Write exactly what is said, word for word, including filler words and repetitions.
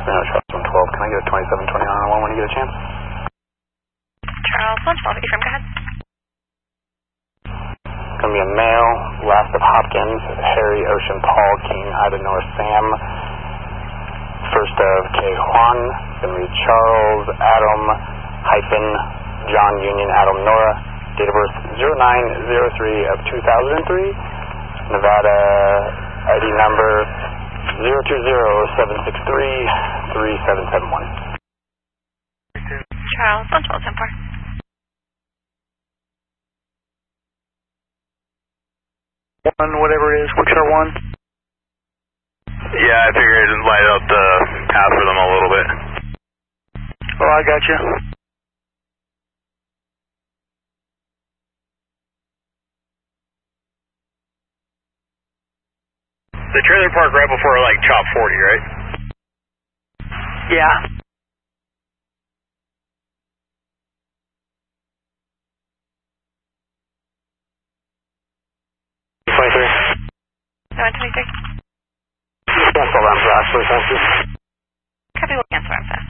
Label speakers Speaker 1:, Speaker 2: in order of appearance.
Speaker 1: afternoon, Charles one twelve. Can I get a twenty-seven twenty on one when you get a chance?
Speaker 2: Charles one twelve, Ephraim, go ahead.
Speaker 1: Going to be a male, last of Hopkins, Harry, Ocean, Paul, King, Ida, North, Sam. First of K. Juan, going to be Charles, Adam, hyphen, John, Union, Adam, Nora. Date of birth zero nine zero three of two thousand three. Nevada I D number zero two zero seven six three three seven seven one.
Speaker 2: Charles one twelve, ten four.
Speaker 3: One, whatever it is, Quickstar one.
Speaker 4: Yeah, I figured it'd light up the path for them a little bit.
Speaker 3: Oh, I got you.
Speaker 4: The trailer park right before like chop forty, right?
Speaker 3: Yeah.
Speaker 1: twenty-three.
Speaker 2: seven twenty-three.
Speaker 1: Cancel them, Josh, please, thank you.
Speaker 2: Copy, we'll cancel them fast.